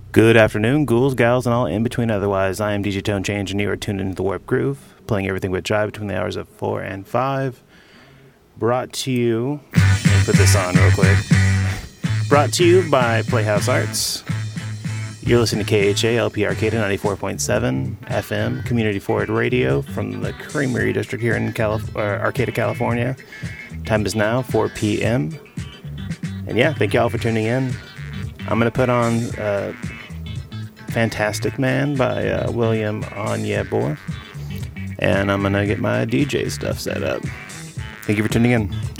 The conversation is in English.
Good afternoon, ghouls, gals, and all in between otherwise. I am DJ Tone Change, and you are tuned into the Warp Groove, playing everything with jive between the hours of 4 and 5. Brought to you, let me put this on real quick. Brought to you by Playhouse Arts. You're listening to KHA LP Arcata 94.7 FM, Community Forward Radio from the Creamery District here in Arcata, California. Time is now 4 p.m. And yeah, thank you all for tuning in. I'm going to put on Fantastic Man by William Onyeabor. And I'm going to get my DJ stuff set up. Thank you for tuning in.